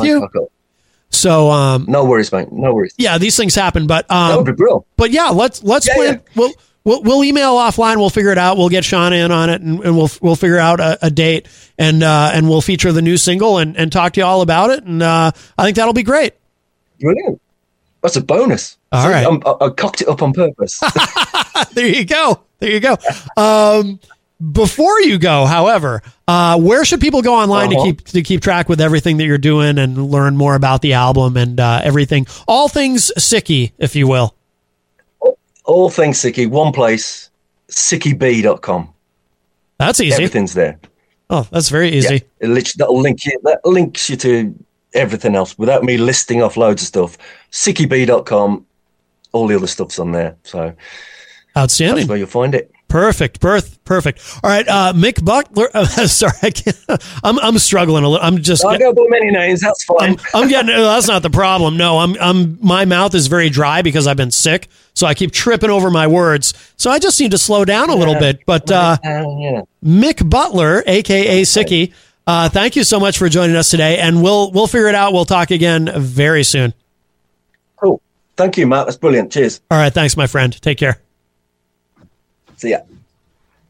you. So no worries, mate. No worries. Yeah, these things happen, but that would be brilliant. But yeah, let's plan. Yeah. We'll email offline. We'll figure it out. We'll get Shauna in on it, and we'll figure out a date, and we'll feature the new single and talk to you all about it. And I think that'll be great. Brilliant. That's a bonus. All right. I cocked it up on purpose. There you go. Before you go, however, where should people go online to keep track with everything that you're doing and learn more about the album and everything? All things Sicky, if you will. All things Sicky, one place, SickyB.com. That's easy. Everything's there. Oh, that's very easy. Yeah, that links you to everything else without me listing off loads of stuff. SickyB.com, all the other stuff's on there. So outstanding. That's where you'll find it. Perfect. All right, Mick Butler. Sorry, I can't, I'm struggling a little. I'm just. I go by many names. That's fine. I'm getting. That's not the problem. No, my mouth is very dry because I've been sick, so I keep tripping over my words. So I just need to slow down a little bit. But Mick Butler, aka Sicky, thank you so much for joining us today, and we'll figure it out. We'll talk again very soon. Cool. Thank you, Matt. That's brilliant. Cheers. All right. Thanks, my friend. Take care. See ya.